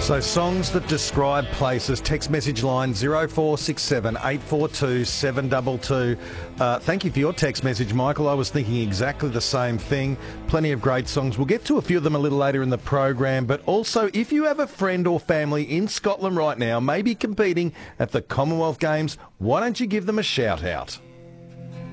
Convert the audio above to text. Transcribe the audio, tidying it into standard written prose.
So songs that describe places, text message line 0467 842 722. Thank you for your text message, Michael. I was thinking exactly the same thing. Plenty of great songs. We'll get to a few of them a little later in the program, but also if you have a friend or family in Scotland right now, maybe competing at the Commonwealth Games, why don't you give them a shout out?